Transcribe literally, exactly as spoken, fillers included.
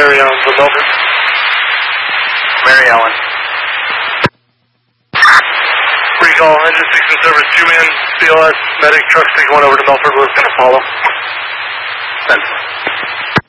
Mary Ellen from Milford. Mary Ellen. Recall, engine six and service, two man, C L S, medic, truck six one over to Milford, we're going to follow. Send.